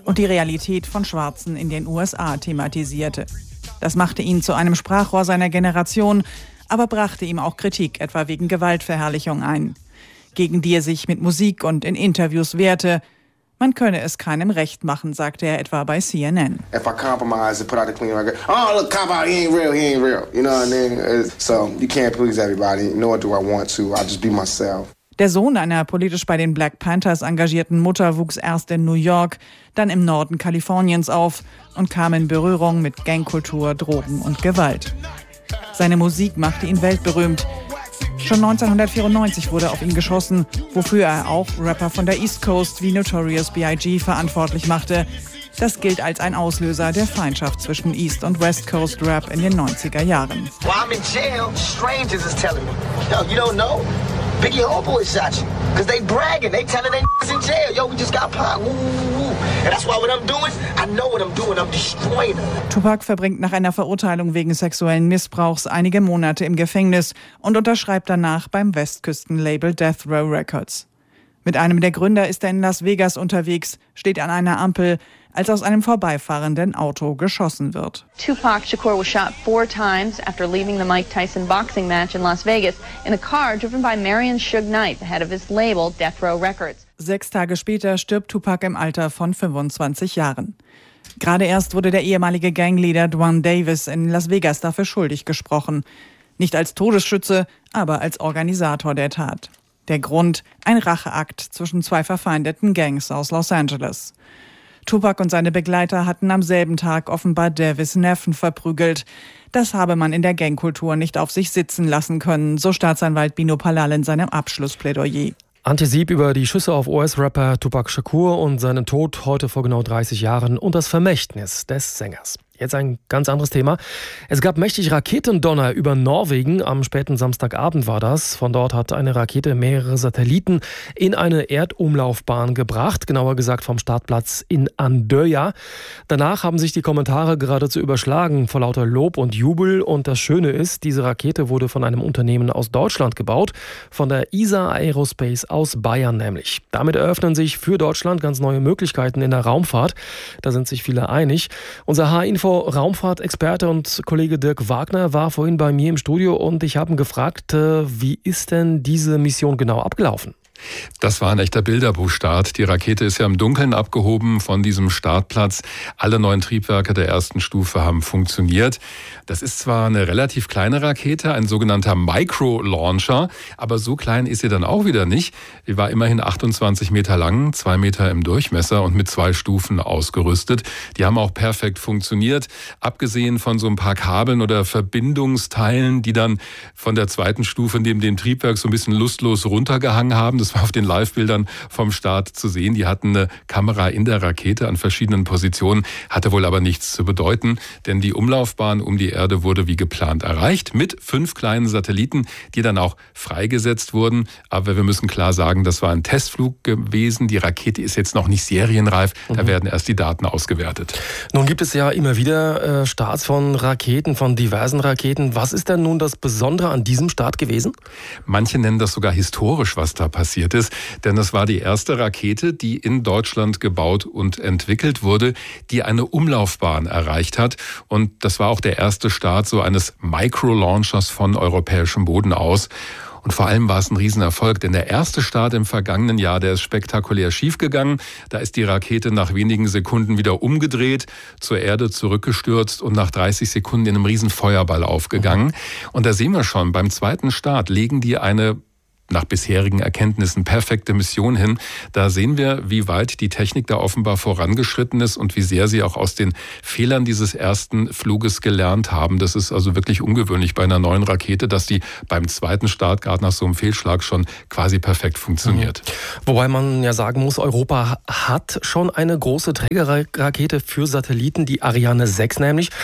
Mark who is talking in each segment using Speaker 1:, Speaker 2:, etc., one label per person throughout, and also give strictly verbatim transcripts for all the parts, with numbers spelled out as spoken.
Speaker 1: und die Realität von Schwarzen in den U S A thematisierte. Das machte ihn zu einem Sprachrohr seiner Generation, aber brachte ihm auch Kritik, etwa wegen Gewaltverherrlichung ein, gegen die er sich mit Musik und in Interviews wehrte. Man könne es keinem recht machen, sagte er etwa bei C N N.
Speaker 2: If I compromise and put out a clean record, oh look, cop out, he ain't real, he ain't real. You know what I mean? So you can't please everybody, nor do I want to. I'll just be myself.
Speaker 1: Der Sohn einer politisch bei den Black Panthers engagierten Mutter wuchs erst in New York, dann im Norden Kaliforniens auf und kam in Berührung mit Gangkultur, Drogen und Gewalt. Seine Musik machte ihn weltberühmt. Schon neunzehnhundertvierundneunzig wurde auf ihn geschossen, wofür er auch Rapper von der East Coast wie Notorious B I G verantwortlich machte. Das gilt als ein Auslöser der Feindschaft zwischen East und West Coast Rap in den neunziger Jahren.
Speaker 3: While I'm in jail, strangers is telling me, yo, you don't know? Biggie Homeboy shot you. Cause they bragging, they telling they niggas in jail. Yo, we just got popped. Woo, woo, woo. And that's why what I'm doing, I know what I'm doing, I'm destroying them.
Speaker 1: Tupac verbringt nach einer Verurteilung wegen sexuellen Missbrauchs einige Monate im Gefängnis und unterschreibt danach beim Westküstenlabel Death Row Records. Mit einem der Gründer ist er in Las Vegas unterwegs, steht an einer Ampel, als aus einem vorbeifahrenden Auto geschossen wird.
Speaker 4: Tupac Shakur was shot four times after leaving the Mike Tyson boxing match in Las Vegas in a car driven by Marion Suge Knight, the head of his label Death Row Records.
Speaker 1: Sechs Tage später stirbt Tupac im Alter von fünfundzwanzig Jahren. Gerade erst wurde der ehemalige Gangleader Dwan Davis in Las Vegas dafür schuldig gesprochen. Nicht als Todesschütze, aber als Organisator der Tat. Der Grund: ein Racheakt zwischen zwei verfeindeten Gangs aus Los Angeles. Tupac und seine Begleiter hatten am selben Tag offenbar Davis' Neffen verprügelt. Das habe man in der Gangkultur nicht auf sich sitzen lassen können, so Staatsanwalt Bino Palal in seinem Abschlussplädoyer.
Speaker 5: Antje Sieb über die Schüsse auf U S-Rapper Tupac Shakur und seinen Tod heute vor genau dreißig Jahren und das Vermächtnis des Sängers. Jetzt ein ganz anderes Thema. Es gab mächtig Raketendonner über Norwegen. Am späten Samstagabend war das. Von dort hat eine Rakete mehrere Satelliten in eine Erdumlaufbahn gebracht. Genauer gesagt vom Startplatz in Andøya. Danach haben sich die Kommentare geradezu überschlagen vor lauter Lob und Jubel. Und das Schöne ist, diese Rakete wurde von einem Unternehmen aus Deutschland gebaut. Von der I S A Aerospace aus Bayern nämlich. Damit eröffnen sich für Deutschland ganz neue Möglichkeiten in der Raumfahrt. Da sind sich viele einig. Unser H-Info Raumfahrtexperte und Kollege Dirk Wagner war vorhin bei mir im Studio und ich habe ihn gefragt, wie ist denn diese Mission genau abgelaufen?
Speaker 6: Das war ein echter Bilderbuchstart. Die Rakete ist ja im Dunkeln abgehoben von diesem Startplatz. Alle neun Triebwerke der ersten Stufe haben funktioniert. Das ist zwar eine relativ kleine Rakete, ein sogenannter Micro-Launcher, aber so klein ist sie dann auch wieder nicht. Sie war immerhin achtundzwanzig Meter lang, zwei Meter im Durchmesser und mit zwei Stufen ausgerüstet. Die haben auch perfekt funktioniert, abgesehen von so ein paar Kabeln oder Verbindungsteilen, die dann von der zweiten Stufe neben dem Triebwerk so ein bisschen lustlos runtergehangen haben. Das war auf den Live-Bildern vom Start zu sehen. Die hatten eine Kamera in der Rakete an verschiedenen Positionen, hatte wohl aber nichts zu bedeuten, denn die Umlaufbahn um die Erde wurde wie geplant erreicht mit fünf kleinen Satelliten, die dann auch freigesetzt wurden. Aber wir müssen klar sagen, das war ein Testflug gewesen. Die Rakete ist jetzt noch nicht serienreif. Da mhm. werden erst die Daten ausgewertet.
Speaker 5: Nun gibt es ja immer wieder äh, Starts von Raketen, von diversen Raketen. Was ist denn nun das Besondere an diesem Start gewesen?
Speaker 6: Manche nennen das sogar historisch, was da passiert ist, denn es war die erste Rakete, die in Deutschland gebaut und entwickelt wurde, die eine Umlaufbahn erreicht hat. Und das war auch der erste Start so eines Micro-Launchers von europäischem Boden aus. Und vor allem war es ein Riesenerfolg, denn der erste Start im vergangenen Jahr, der ist spektakulär schiefgegangen. Da ist die Rakete nach wenigen Sekunden wieder umgedreht, zur Erde zurückgestürzt und nach dreißig Sekunden in einem riesen Feuerball aufgegangen. Und da sehen wir schon, beim zweiten Start legen die eine nach bisherigen Erkenntnissen perfekte Mission hin. Da sehen wir, wie weit die Technik da offenbar vorangeschritten ist und wie sehr sie auch aus den Fehlern dieses ersten Fluges gelernt haben. Das ist also wirklich ungewöhnlich bei einer neuen Rakete, dass die beim zweiten Start gerade nach so einem Fehlschlag schon quasi perfekt funktioniert.
Speaker 5: Mhm. Wobei man ja sagen muss, Europa hat schon eine große Trägerrakete für Satelliten, die Ariane sechs nämlich.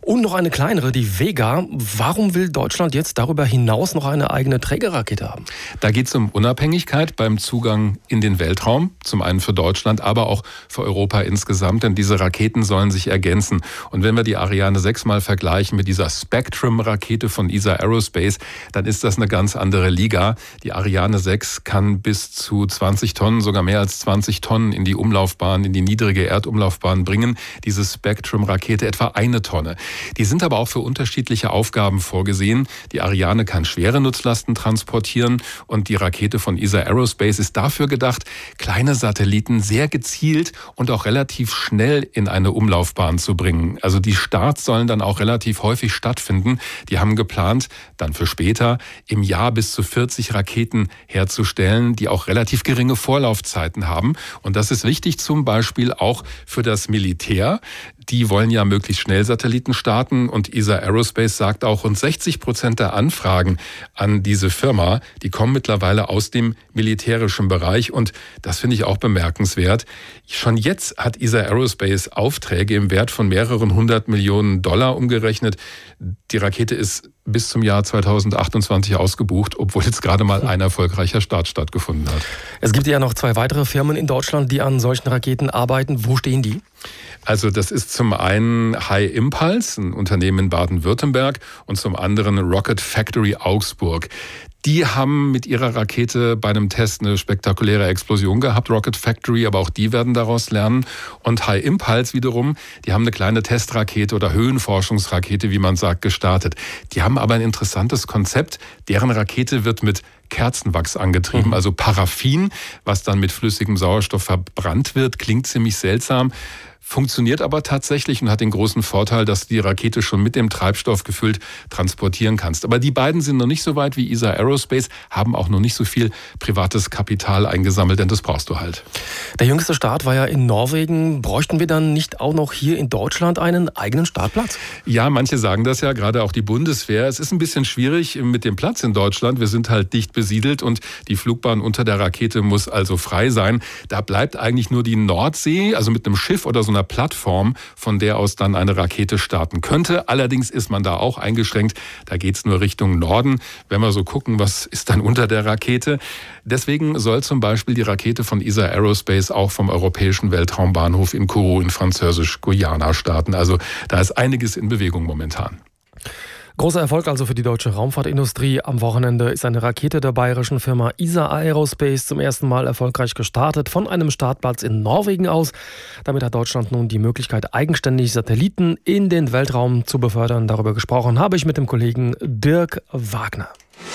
Speaker 5: Und noch eine kleinere, die Vega. Warum will Deutschland jetzt darüber hinaus noch eine eigene Trägerrakete haben?
Speaker 6: Da geht es um Unabhängigkeit beim Zugang in den Weltraum. Zum einen für Deutschland, aber auch für Europa insgesamt. Denn diese Raketen sollen sich ergänzen. Und wenn wir die Ariane sechs mal vergleichen mit dieser Spectrum-Rakete von E S A Aerospace, dann ist das eine ganz andere Liga. Die Ariane sechs kann bis zu zwanzig Tonnen, sogar mehr als zwanzig Tonnen in die Umlaufbahn, in die niedrige Erdumlaufbahn bringen. Diese Spectrum-Rakete etwa eine Tonne. Die sind aber auch für unterschiedliche Aufgaben vorgesehen. Die Ariane kann schwere Nutzlasten transportieren und die Rakete von E S A Aerospace ist dafür gedacht, kleine Satelliten sehr gezielt und auch relativ schnell in eine Umlaufbahn zu bringen. Also die Starts sollen dann auch relativ häufig stattfinden. Die haben geplant, dann für später im Jahr bis zu vierzig Raketen herzustellen, die auch relativ geringe Vorlaufzeiten haben. Und das ist wichtig zum Beispiel auch für das Militär. Die wollen ja möglichst schnell Satelliten starten und E S A Aerospace sagt auch, rund sechzig Prozent der Anfragen an diese Firma, die kommen mittlerweile aus dem militärischen Bereich und das finde ich auch bemerkenswert. Schon jetzt hat E S A Aerospace Aufträge im Wert von mehreren hundert Millionen Dollar umgerechnet. Die Rakete ist bis zum Jahr zweitausendachtundzwanzig ausgebucht, obwohl jetzt gerade mal ein erfolgreicher Start stattgefunden hat.
Speaker 5: Es gibt ja noch zwei weitere Firmen in Deutschland, die an solchen Raketen arbeiten. Wo stehen die?
Speaker 6: Also das ist zum einen High Impulse, ein Unternehmen in Baden-Württemberg, und zum anderen Rocket Factory Augsburg. Die haben mit ihrer Rakete bei einem Test eine spektakuläre Explosion gehabt, Rocket Factory, aber auch die werden daraus lernen. Und High Impulse wiederum, die haben eine kleine Testrakete oder Höhenforschungsrakete, wie man sagt, gestartet. Die haben aber ein interessantes Konzept. Deren Rakete wird mit Kerzenwachs angetrieben, also Paraffin, was dann mit flüssigem Sauerstoff verbrannt wird. Klingt ziemlich seltsam. Funktioniert aber tatsächlich und hat den großen Vorteil, dass du die Rakete schon mit dem Treibstoff gefüllt transportieren kannst. Aber die beiden sind noch nicht so weit wie E S A Aerospace, haben auch noch nicht so viel privates Kapital eingesammelt, denn das brauchst du halt.
Speaker 5: Der jüngste Start war ja in Norwegen. Bräuchten wir dann nicht auch noch hier in Deutschland einen eigenen Startplatz?
Speaker 6: Ja, manche sagen das ja, gerade auch die Bundeswehr. Es ist ein bisschen schwierig mit dem Platz in Deutschland. Wir sind halt dicht besiedelt und die Flugbahn unter der Rakete muss also frei sein. Da bleibt eigentlich nur die Nordsee, also mit einem Schiff oder so einer Plattform, von der aus dann eine Rakete starten könnte. Allerdings ist man da auch eingeschränkt. Da geht es nur Richtung Norden. Wenn wir so gucken, was ist dann unter der Rakete? Deswegen soll zum Beispiel die Rakete von E S A Aerospace auch vom Europäischen Weltraumbahnhof in Kourou in Französisch-Guyana starten. Also da ist einiges in Bewegung momentan.
Speaker 5: Großer Erfolg also für die deutsche Raumfahrtindustrie. Am Wochenende ist eine Rakete der bayerischen Firma E S A Aerospace zum ersten Mal erfolgreich gestartet, von einem Startplatz in Norwegen aus. Damit hat Deutschland nun die Möglichkeit, eigenständig Satelliten in den Weltraum zu befördern. Darüber gesprochen habe ich mit dem Kollegen Dirk Wagner.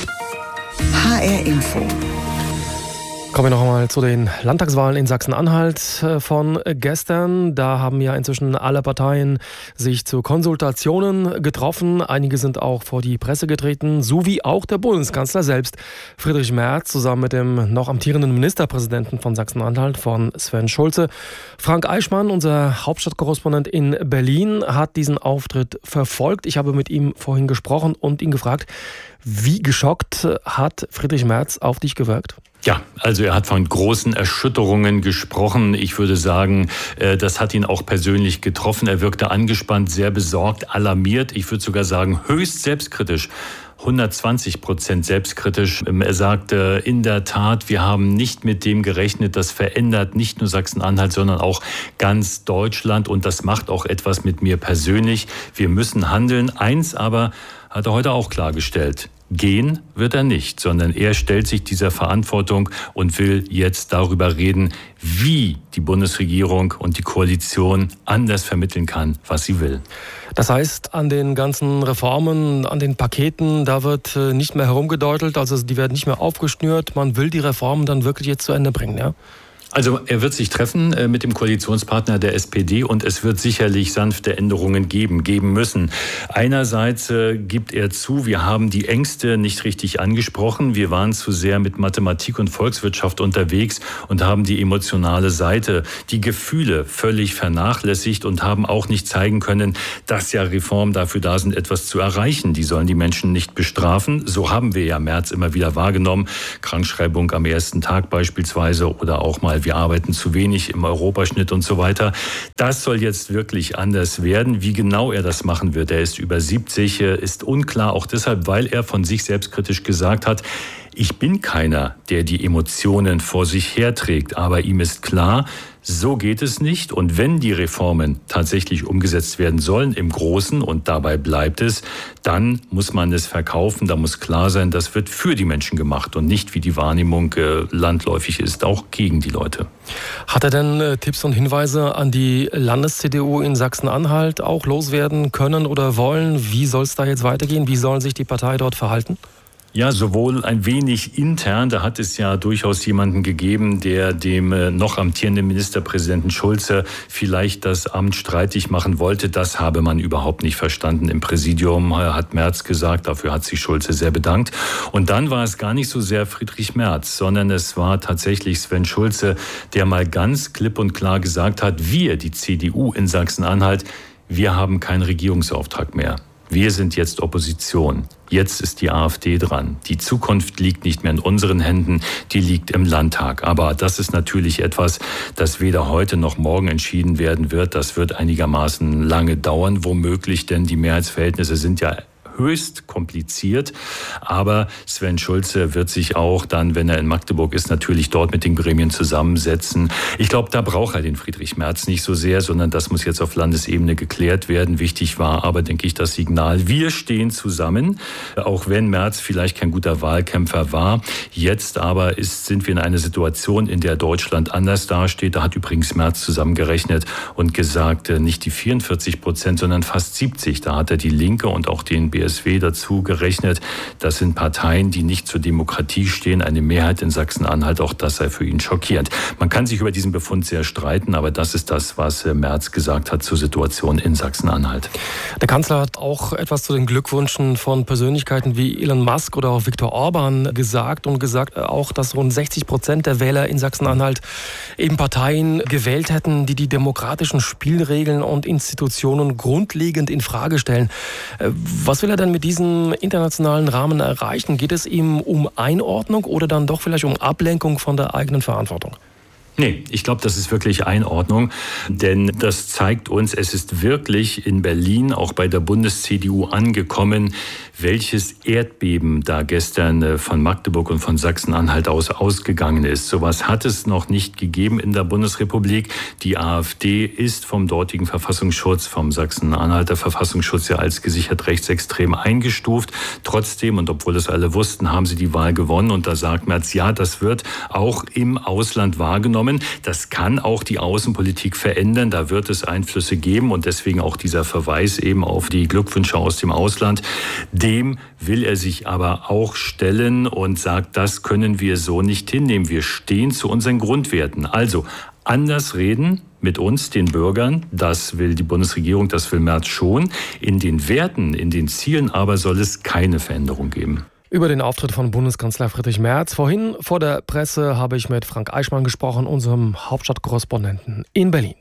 Speaker 7: H R Info.
Speaker 5: Kommen wir noch einmal zu den Landtagswahlen in Sachsen-Anhalt von gestern. Da haben ja inzwischen alle Parteien sich zu Konsultationen getroffen. Einige sind auch vor die Presse getreten, so wie auch der Bundeskanzler selbst, Friedrich Merz, zusammen mit dem noch amtierenden Ministerpräsidenten von Sachsen-Anhalt, von Sven Schulze. Frank Eichmann, unser Hauptstadtkorrespondent in Berlin, hat diesen Auftritt verfolgt. Ich habe mit ihm vorhin gesprochen und ihn gefragt, wie geschockt hat Friedrich Merz auf dich gewirkt?
Speaker 8: Ja, also er hat von großen Erschütterungen gesprochen. Ich würde sagen, das hat ihn auch persönlich getroffen. Er wirkte angespannt, sehr besorgt, alarmiert. Ich würde sogar sagen, höchst selbstkritisch. hundertzwanzig Prozent selbstkritisch. Er sagte, in der Tat, wir haben nicht mit dem gerechnet. Das verändert nicht nur Sachsen-Anhalt, sondern auch ganz Deutschland. Und das macht auch etwas mit mir persönlich. Wir müssen handeln. Eins aber hat er heute auch klargestellt. Gehen wird er nicht, sondern er stellt sich dieser Verantwortung und will jetzt darüber reden, wie die Bundesregierung und die Koalition anders vermitteln kann, was sie will.
Speaker 5: Das heißt, an den ganzen Reformen, an den Paketen, da wird nicht mehr herumgedeutelt, also die werden nicht mehr aufgeschnürt. Man will die Reformen dann wirklich jetzt zu Ende bringen, ja?
Speaker 8: Also er wird sich treffen äh, mit dem Koalitionspartner der S P D und es wird sicherlich sanfte Änderungen geben, geben müssen. Einerseits äh, gibt er zu, wir haben die Ängste nicht richtig angesprochen. Wir waren zu sehr mit Mathematik und Volkswirtschaft unterwegs und haben die emotionale Seite, die Gefühle völlig vernachlässigt und haben auch nicht zeigen können, dass ja Reformen dafür da sind, etwas zu erreichen. Die sollen die Menschen nicht bestrafen. So haben wir ja Merz immer wieder wahrgenommen. Krankschreibung am ersten Tag beispielsweise oder auch mal oder wir arbeiten zu wenig im Europaschnitt und so weiter. Das soll jetzt wirklich anders werden. Wie genau er das machen wird, er ist über siebzig, ist unklar, auch deshalb, weil er von sich selbstkritisch gesagt hat, ich bin keiner, der die Emotionen vor sich herträgt, aber ihm ist klar, so geht es nicht. Und wenn die Reformen tatsächlich umgesetzt werden sollen im Großen, und dabei bleibt es, dann muss man es verkaufen. Da muss klar sein, das wird für die Menschen gemacht und nicht, wie die Wahrnehmung äh, landläufig ist, auch gegen die Leute.
Speaker 5: Hat er denn äh, Tipps und Hinweise an die Landes-C D U in Sachsen-Anhalt auch loswerden können oder wollen? Wie soll es da jetzt weitergehen? Wie soll sich die Partei dort verhalten?
Speaker 8: Ja, sowohl ein wenig intern, da hat es ja durchaus jemanden gegeben, der dem äh, noch amtierenden Ministerpräsidenten Schulze vielleicht das Amt streitig machen wollte. Das habe man überhaupt nicht verstanden. Im Präsidium äh, hat Merz gesagt, dafür hat sich Schulze sehr bedankt. Und dann war es gar nicht so sehr Friedrich Merz, sondern es war tatsächlich Sven Schulze, der mal ganz klipp und klar gesagt hat, wir, die C D U in Sachsen-Anhalt, wir haben keinen Regierungsauftrag mehr. Wir sind jetzt Opposition. Jetzt ist die AfD dran. Die Zukunft liegt nicht mehr in unseren Händen, die liegt im Landtag. Aber das ist natürlich etwas, das weder heute noch morgen entschieden werden wird. Das wird einigermaßen lange dauern, womöglich, denn die Mehrheitsverhältnisse sind ja höchst kompliziert, aber Sven Schulze wird sich auch dann, wenn er in Magdeburg ist, natürlich dort mit den Gremien zusammensetzen. Ich glaube, da braucht er den Friedrich Merz nicht so sehr, sondern das muss jetzt auf Landesebene geklärt werden. Wichtig war aber, denke ich, das Signal, wir stehen zusammen, auch wenn Merz vielleicht kein guter Wahlkämpfer war. Jetzt aber ist, sind wir in einer Situation, in der Deutschland anders dasteht. Da hat übrigens Merz zusammengerechnet und gesagt, nicht die vierundvierzig Prozent, sondern fast siebzig. Da hat er die Linke und auch den B S W dazu gerechnet. Das sind Parteien, die nicht zur Demokratie stehen. Eine Mehrheit in Sachsen-Anhalt, auch das sei für ihn schockierend. Man kann sich über diesen Befund sehr streiten, aber das ist das, was Merz gesagt hat zur Situation in Sachsen-Anhalt.
Speaker 5: Der Kanzler hat auch etwas zu den Glückwünschen von Persönlichkeiten wie Elon Musk oder auch Viktor Orban gesagt und gesagt auch, dass rund sechzig Prozent der Wähler in Sachsen-Anhalt eben Parteien gewählt hätten, die die demokratischen Spielregeln und Institutionen grundlegend in Frage stellen. Was will er denn mit diesem internationalen Rahmen erreichen? Geht es ihm um Einordnung oder dann doch vielleicht um Ablenkung von der eigenen Verantwortung?
Speaker 8: Nee, ich glaube, das ist wirklich Einordnung, denn das zeigt uns, es ist wirklich in Berlin, auch bei der Bundes-C D U angekommen, welches Erdbeben da gestern von Magdeburg und von Sachsen-Anhalt aus ausgegangen ist. Sowas hat es noch nicht gegeben in der Bundesrepublik. Die AfD ist vom dortigen Verfassungsschutz, vom Sachsen-Anhalter Verfassungsschutz ja als gesichert rechtsextrem eingestuft. Trotzdem, und obwohl es alle wussten, haben sie die Wahl gewonnen. Und da sagt Merz, ja, das wird auch im Ausland wahrgenommen. Das kann auch die Außenpolitik verändern. Da wird es Einflüsse geben und deswegen auch dieser Verweis eben auf die Glückwünsche aus dem Ausland. Dem will er sich aber auch stellen und sagt, das können wir so nicht hinnehmen. Wir stehen zu unseren Grundwerten. Also anders reden mit uns, den Bürgern, das will die Bundesregierung, das will Merz schon. In den Werten, in den Zielen aber soll es keine Veränderung geben.
Speaker 5: Über den Auftritt von Bundeskanzler Friedrich Merz. Vorhin vor der Presse habe ich mit Frank Eichmann gesprochen, unserem Hauptstadtkorrespondenten in Berlin.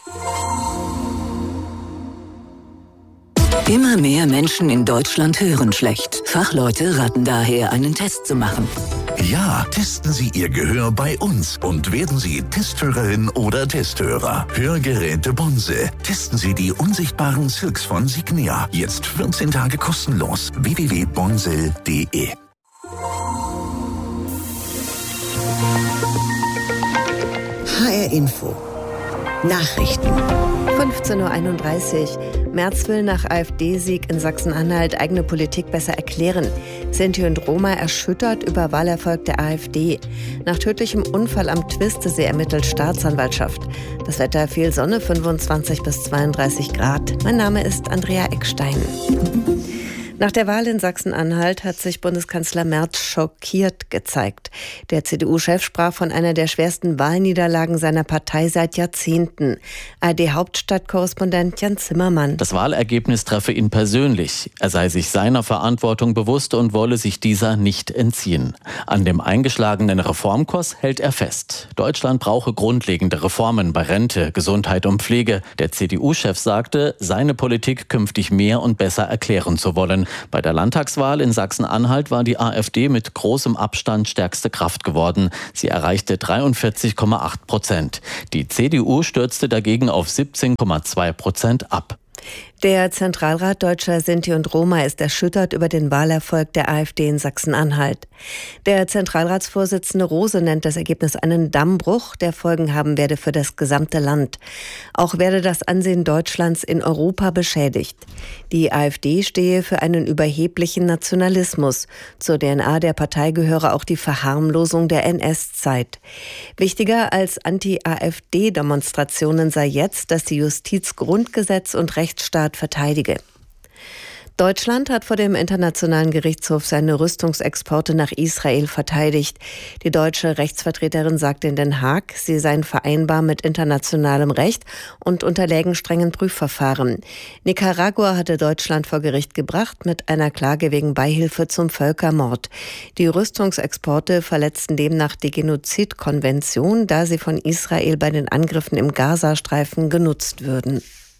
Speaker 9: Immer mehr Menschen in Deutschland hören schlecht. Fachleute raten daher, einen Test zu machen.
Speaker 10: Ja, testen Sie Ihr Gehör bei uns und werden Sie Testhörerin oder Testhörer. Hörgeräte Bonse. Testen Sie die unsichtbaren Silks von Signia. Jetzt vierzehn Tage kostenlos. w w w punkt bonsel punkt d e
Speaker 7: H R Info. Nachrichten.
Speaker 11: fünfzehn Uhr einunddreißig. Merz will nach AfD-Sieg in Sachsen-Anhalt eigene Politik besser erklären. Sinti und Roma erschüttert über Wahlerfolg der AfD. Nach tödlichem Unfall am Twistesee ermittelt Staatsanwaltschaft. Das Wetter viel Sonne, fünfundzwanzig bis zweiunddreißig Grad. Mein Name ist Andrea Eckstein. Nach der Wahl in Sachsen-Anhalt hat sich Bundeskanzler Merz schockiert gezeigt. Der C D U-Chef sprach von einer der schwersten Wahlniederlagen seiner Partei seit Jahrzehnten. A R D-Hauptstadtkorrespondent Jan Zimmermann.
Speaker 12: Das Wahlergebnis treffe ihn persönlich. Er sei sich seiner Verantwortung bewusst und wolle sich dieser nicht entziehen. An dem eingeschlagenen Reformkurs hält er fest. Deutschland brauche grundlegende Reformen bei Rente, Gesundheit und Pflege. Der C D U-Chef sagte, seine Politik künftig mehr und besser erklären zu wollen. Bei der Landtagswahl in Sachsen-Anhalt war die AfD mit großem Abstand stärkste Kraft geworden. Sie erreichte dreiundvierzig Komma acht Prozent. Die C D U stürzte dagegen auf siebzehn Komma zwei Prozent ab.
Speaker 11: Der Zentralrat Deutscher Sinti und Roma ist erschüttert über den Wahlerfolg der AfD in Sachsen-Anhalt. Der Zentralratsvorsitzende Rose nennt das Ergebnis einen Dammbruch, der Folgen haben werde für das gesamte Land. Auch werde das Ansehen Deutschlands in Europa beschädigt. Die AfD stehe für einen überheblichen Nationalismus. Zur D N A der Partei gehöre auch die Verharmlosung der N S-Zeit. Wichtiger als Anti-AfD-Demonstrationen sei jetzt, dass die Justiz Grundgesetz und Rechtsstaat verteidige. Deutschland hat vor dem Internationalen Gerichtshof seine Rüstungsexporte nach Israel verteidigt. Die deutsche Rechtsvertreterin sagte in Den Haag, sie seien vereinbar mit internationalem Recht und unterlägen strengen Prüfverfahren. Nicaragua hatte Deutschland vor Gericht gebracht mit einer Klage wegen Beihilfe zum Völkermord. Die Rüstungsexporte verletzten demnach die Genozidkonvention, da sie von Israel bei den Angriffen im Gazastreifen genutzt würden.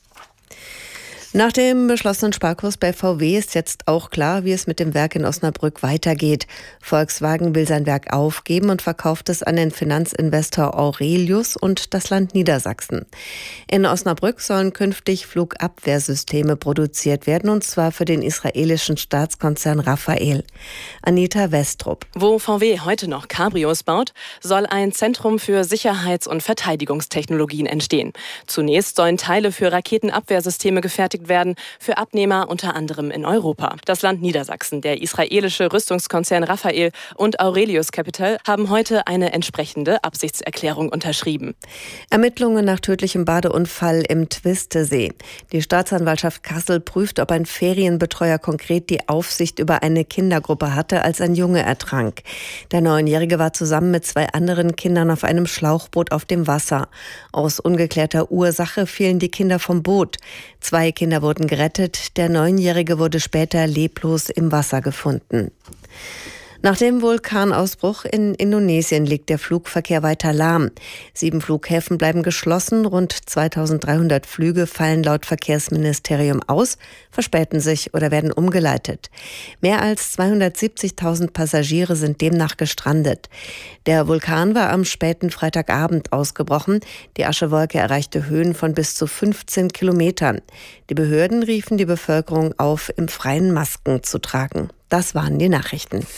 Speaker 11: Nach dem beschlossenen Sparkurs bei V W ist jetzt auch klar, wie es mit dem Werk in Osnabrück weitergeht. Volkswagen will sein Werk aufgeben und verkauft es an den Finanzinvestor Aurelius und das Land Niedersachsen. In Osnabrück sollen künftig Flugabwehrsysteme produziert werden, und zwar für den israelischen Staatskonzern Rafael. Anita Westrup.
Speaker 13: Wo V W heute noch Cabrios baut, soll ein Zentrum für Sicherheits- und Verteidigungstechnologien entstehen. Zunächst sollen Teile für Raketenabwehrsysteme gefertigt werden, für Abnehmer unter anderem in Europa. Das Land Niedersachsen, der israelische Rüstungskonzern Rafael und Aurelius Capital haben heute eine entsprechende Absichtserklärung unterschrieben.
Speaker 11: Ermittlungen nach tödlichem Badeunfall im Twistesee. Die Staatsanwaltschaft Kassel prüft, ob ein Ferienbetreuer konkret die Aufsicht über eine Kindergruppe hatte, als ein Junge ertrank. Der Neunjährige war zusammen mit zwei anderen Kindern auf einem Schlauchboot auf dem Wasser. Aus ungeklärter Ursache fielen die Kinder vom Boot. Zwei Kinder wurden gerettet, der Neunjährige wurde später leblos im Wasser gefunden. Nach dem Vulkanausbruch in Indonesien liegt der Flugverkehr weiter lahm. Sieben Flughäfen bleiben geschlossen, rund zweitausenddreihundert Flüge fallen laut Verkehrsministerium aus, verspäten sich oder werden umgeleitet. Mehr als zweihundertsiebzigtausend Passagiere sind demnach gestrandet. Der Vulkan war am späten Freitagabend ausgebrochen. Die Aschewolke erreichte Höhen von bis zu fünfzehn Kilometern. Die Behörden riefen die Bevölkerung auf, im Freien Masken zu tragen. Das waren die Nachrichten.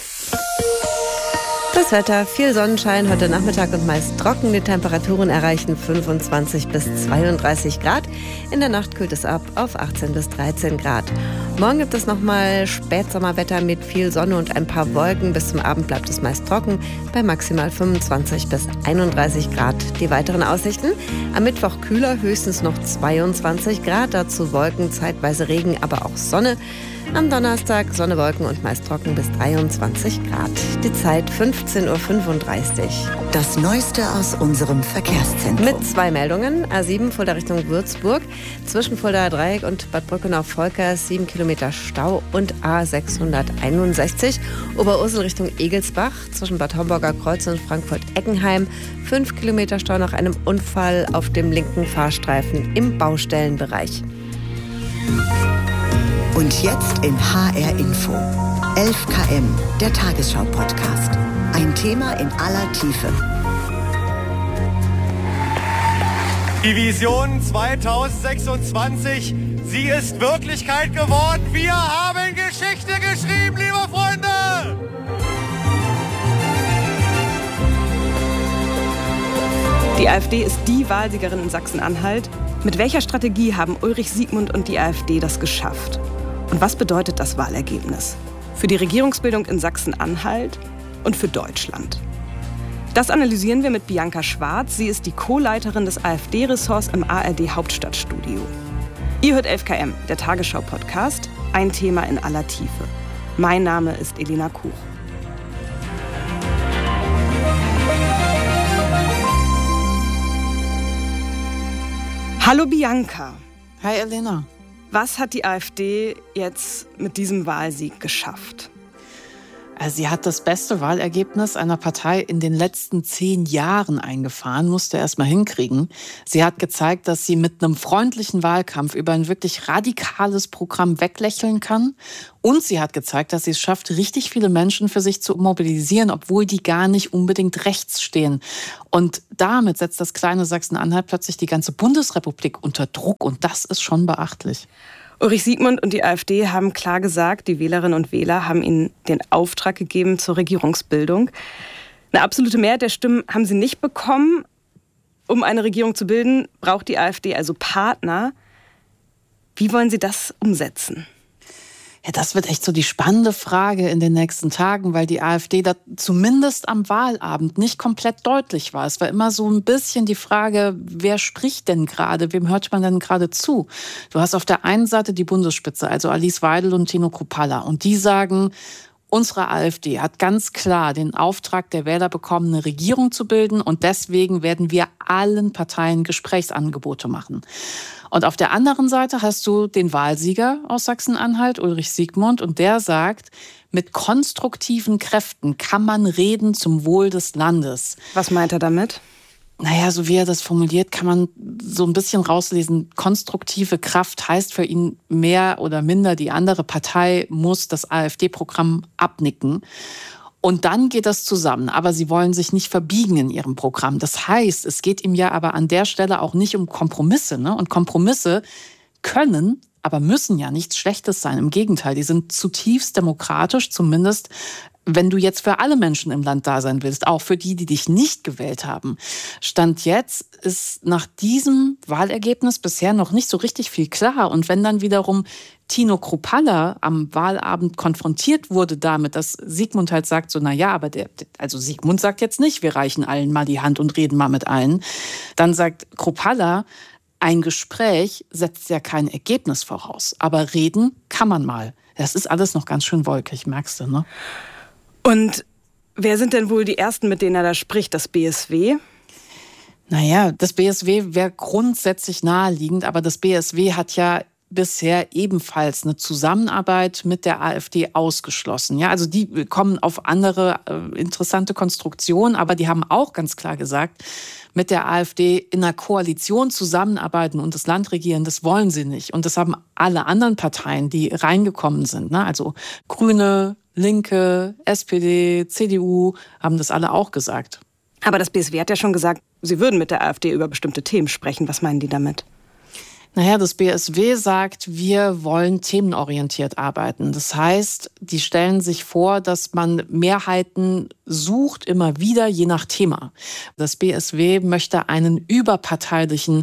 Speaker 11: Das Wetter, viel Sonnenschein heute Nachmittag und meist trocken. Die Temperaturen erreichen fünfundzwanzig bis zweiunddreißig Grad. In der Nacht kühlt es ab auf achtzehn bis dreizehn Grad. Morgen gibt es nochmal Spätsommerwetter mit viel Sonne und ein paar Wolken. Bis zum Abend bleibt es meist trocken bei maximal fünfundzwanzig bis einunddreißig Grad. Die weiteren Aussichten: am Mittwoch kühler, höchstens noch zweiundzwanzig Grad. Dazu Wolken, zeitweise Regen, aber auch Sonne. Am Donnerstag Sonne, Wolken und meist trocken bis dreiundzwanzig Grad. Die Zeit fünfzehn Uhr fünfunddreißig.
Speaker 7: Das Neueste aus unserem Verkehrszentrum.
Speaker 11: Mit zwei Meldungen. A sieben Fulda Richtung Würzburg. Zwischen Fulda Dreieck und Bad Brückenau-Volkers sieben Kilometer Stau und A sechshunderteinundsechzig. Oberursel Richtung Egelsbach. Zwischen Bad Homburger Kreuz und Frankfurt-Eckenheim. fünf Kilometer Stau nach einem Unfall auf dem linken Fahrstreifen im Baustellenbereich.
Speaker 7: Und jetzt in H R Info. elf Kilometer, der Tagesschau-Podcast. Ein Thema in aller Tiefe.
Speaker 14: Die Vision zweitausendsechsundzwanzig, sie ist Wirklichkeit geworden. Wir haben Geschichte geschrieben, liebe Freunde!
Speaker 13: Die AfD ist die Wahlsiegerin in Sachsen-Anhalt. Mit welcher Strategie haben Ulrich Siegmund und die AfD das geschafft? Und was bedeutet das Wahlergebnis für die Regierungsbildung in Sachsen-Anhalt und für Deutschland? Das analysieren wir mit Bianca Schwarz. Sie ist die Co-Leiterin des AfD-Ressorts im A R D-Hauptstadtstudio. Ihr hört elf Kilometer, der Tagesschau-Podcast, ein Thema in aller Tiefe. Mein Name ist Elena Kuch. Hallo Bianca.
Speaker 15: Hi Elena.
Speaker 13: Was hat die AfD jetzt mit diesem Wahlsieg geschafft?
Speaker 15: Sie hat das beste Wahlergebnis einer Partei in den letzten zehn Jahren eingefahren, musste erst mal hinkriegen. Sie hat gezeigt, dass sie mit einem freundlichen Wahlkampf über ein wirklich radikales Programm weglächeln kann. Und sie hat gezeigt, dass sie es schafft, richtig viele Menschen für sich zu mobilisieren, obwohl die gar nicht unbedingt rechts stehen. Und damit setzt das kleine Sachsen-Anhalt plötzlich die ganze Bundesrepublik unter Druck. Und das ist schon beachtlich.
Speaker 13: Ulrich Siegmund und die AfD haben klar gesagt, die Wählerinnen und Wähler haben ihnen den Auftrag gegeben zur Regierungsbildung. Eine absolute Mehrheit der Stimmen haben sie nicht bekommen. Um eine Regierung zu bilden, braucht die AfD also Partner. Wie wollen Sie das umsetzen?
Speaker 15: Ja, das wird echt so die spannende Frage in den nächsten Tagen, weil die AfD da zumindest am Wahlabend nicht komplett deutlich war. Es war immer so ein bisschen die Frage, wer spricht denn gerade, wem hört man denn gerade zu? Du hast auf der einen Seite die Bundesspitze, also Alice Weidel und Tino Kruppalla, und die sagen, unsere AfD hat ganz klar den Auftrag der Wähler bekommen, eine Regierung zu bilden, und deswegen werden wir allen Parteien Gesprächsangebote machen. Und auf der anderen Seite hast du den Wahlsieger aus Sachsen-Anhalt, Ulrich Siegmund, und der sagt, mit konstruktiven Kräften kann man reden zum Wohl des Landes.
Speaker 13: Was meint er damit?
Speaker 15: Naja, so wie er das formuliert, kann man so ein bisschen rauslesen. Konstruktive Kraft heißt für ihn mehr oder minder, die andere Partei muss das AfD-Programm abnicken. Und dann geht das zusammen. Aber sie wollen sich nicht verbiegen in ihrem Programm. Das heißt, es geht ihm ja aber an der Stelle auch nicht um Kompromisse, ne? Und Kompromisse können, aber müssen ja nichts Schlechtes sein. Im Gegenteil, die sind zutiefst demokratisch, zumindest wenn du jetzt für alle Menschen im Land da sein willst, auch für die, die dich nicht gewählt haben. Stand jetzt ist nach diesem Wahlergebnis bisher noch nicht so richtig viel klar. Und wenn dann wiederum Tino Kruppalla am Wahlabend konfrontiert wurde damit, dass Siegmund halt sagt, so, na ja, aber der, also Siegmund sagt jetzt nicht, wir reichen allen mal die Hand und reden mal mit allen. Dann sagt Kruppalla, ein Gespräch setzt ja kein Ergebnis voraus. Aber reden kann man mal. Das ist alles noch ganz schön wolkig, merkst du, ne?
Speaker 13: Und wer sind denn wohl die Ersten, mit denen er da spricht? Das B S W?
Speaker 15: Naja, das B S W wäre grundsätzlich naheliegend, aber das B S W hat ja bisher ebenfalls eine Zusammenarbeit mit der AfD ausgeschlossen. Ja, also die kommen auf andere äh, interessante Konstruktionen, aber die haben auch ganz klar gesagt, mit der AfD in einer Koalition zusammenarbeiten und das Land regieren, das wollen sie nicht. Und das haben alle anderen Parteien, die reingekommen sind, ne? Also Grüne, Linke, S P D, C D U, haben das alle auch gesagt.
Speaker 13: Aber das B S W hat ja schon gesagt, sie würden mit der AfD über bestimmte Themen sprechen. Was meinen die damit?
Speaker 15: Naja, das B S W sagt, wir wollen themenorientiert arbeiten. Das heißt, die stellen sich vor, dass man Mehrheiten sucht, immer wieder, je nach Thema. Das B S W möchte einen überparteilichen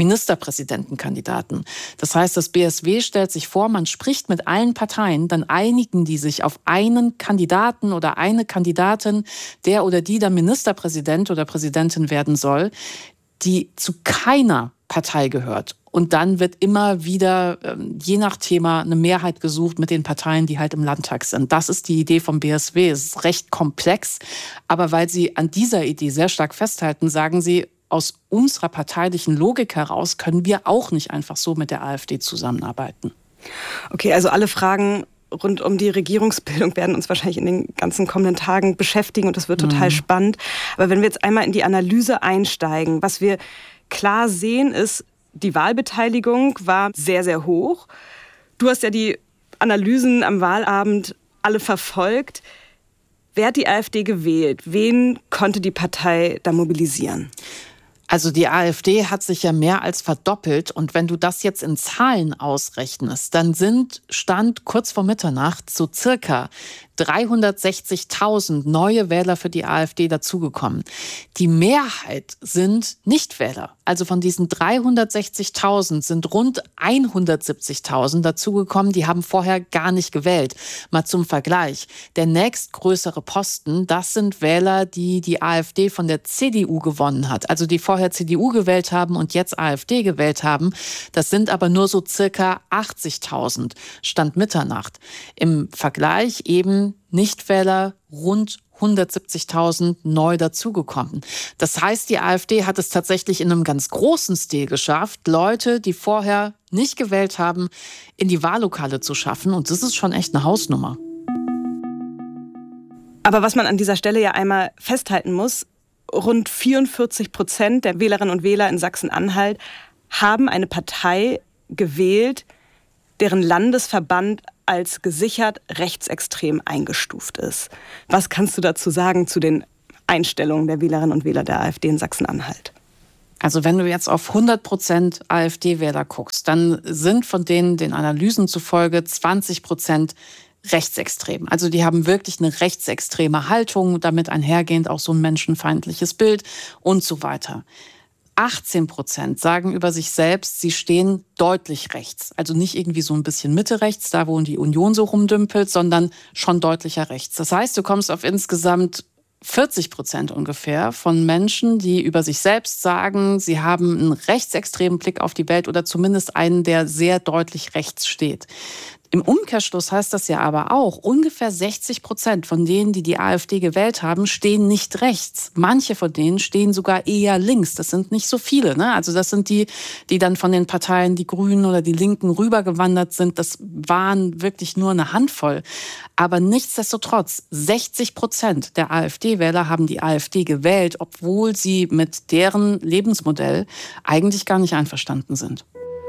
Speaker 15: Ministerpräsidentenkandidaten. Das heißt, das B S W stellt sich vor, man spricht mit allen Parteien, dann einigen die sich auf einen Kandidaten oder eine Kandidatin, der oder die dann Ministerpräsident oder Präsidentin werden soll, die zu keiner Partei gehört. Und dann wird immer wieder, je nach Thema, eine Mehrheit gesucht mit den Parteien, die halt im Landtag sind. Das ist die Idee vom B S W. Es ist recht komplex. Aber weil sie an dieser Idee sehr stark festhalten, sagen sie, aus unserer parteilichen Logik heraus können wir auch nicht einfach so mit der AfD zusammenarbeiten.
Speaker 13: Okay, also alle Fragen rund um die Regierungsbildung werden uns wahrscheinlich in den ganzen kommenden Tagen beschäftigen. Und das wird total mhm. spannend. Aber wenn wir jetzt einmal in die Analyse einsteigen, was wir klar sehen ist, die Wahlbeteiligung war sehr, sehr hoch. Du hast ja die Analysen am Wahlabend alle verfolgt. Wer hat die AfD gewählt? Wen konnte die Partei da mobilisieren?
Speaker 15: Also die AfD hat sich ja mehr als verdoppelt. Und wenn du das jetzt in Zahlen ausrechnest, dann sind, Stand kurz vor Mitternacht, so circa dreihundertsechzigtausend neue Wähler für die AfD dazugekommen. Die Mehrheit sind Nichtwähler. Also von diesen dreihundertsechzigtausend sind rund hundertsiebzigtausend dazugekommen, die haben vorher gar nicht gewählt. Mal zum Vergleich. Der nächstgrößere Posten, das sind Wähler, die die AfD von der C D U gewonnen hat. Also die vorher C D U gewählt haben und jetzt AfD gewählt haben. Das sind aber nur so circa achtzigtausend, Stand Mitternacht. Im Vergleich eben Nichtwähler rund hundertsiebzigtausend neu dazugekommen. Das heißt, die AfD hat es tatsächlich in einem ganz großen Stil geschafft, Leute, die vorher nicht gewählt haben, in die Wahllokale zu schaffen. Und das ist schon echt eine Hausnummer.
Speaker 13: Aber was man an dieser Stelle ja einmal festhalten muss, rund vierundvierzig Prozent der Wählerinnen und Wähler in Sachsen-Anhalt haben eine Partei gewählt, deren Landesverband als gesichert rechtsextrem eingestuft ist. Was kannst du dazu sagen zu den Einstellungen der Wählerinnen und Wähler der AfD in Sachsen-Anhalt?
Speaker 15: Also wenn du jetzt auf hundert Prozent AfD-Wähler guckst, dann sind von denen den Analysen zufolge zwanzig Prozent rechtsextrem. Also die haben wirklich eine rechtsextreme Haltung, damit einhergehend auch so ein menschenfeindliches Bild und so weiter. achtzehn Prozent sagen über sich selbst, sie stehen deutlich rechts. Also nicht irgendwie so ein bisschen Mitte rechts, da wo die Union so rumdümpelt, sondern schon deutlicher rechts. Das heißt, du kommst auf insgesamt vierzig Prozent ungefähr von Menschen, die über sich selbst sagen, sie haben einen rechtsextremen Blick auf die Welt oder zumindest einen, der sehr deutlich rechts steht. Im Umkehrschluss heißt das ja aber auch, ungefähr sechzig Prozent von denen, die die AfD gewählt haben, stehen nicht rechts. Manche von denen stehen sogar eher links. Das sind nicht so viele, ne? Also das sind die, die dann von den Parteien, die Grünen oder die Linken rübergewandert sind. Das waren wirklich nur eine Handvoll. Aber nichtsdestotrotz, sechzig Prozent der AfD-Wähler haben die AfD gewählt, obwohl sie mit deren Lebensmodell eigentlich gar nicht einverstanden sind.